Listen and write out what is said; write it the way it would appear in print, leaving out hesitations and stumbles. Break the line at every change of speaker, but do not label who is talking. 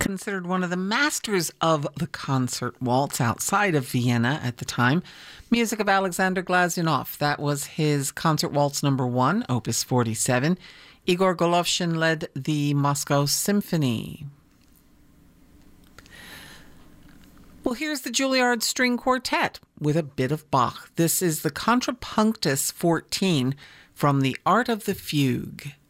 Considered one of the masters of the concert waltz outside of Vienna at the time. Music of Alexander Glazunov. That was his concert waltz number 1, opus 47. Igor Golovshin led the Moscow Symphony. Well, here's the Juilliard String Quartet with a bit of Bach. This is the Contrapunctus 14 from The Art of the Fugue.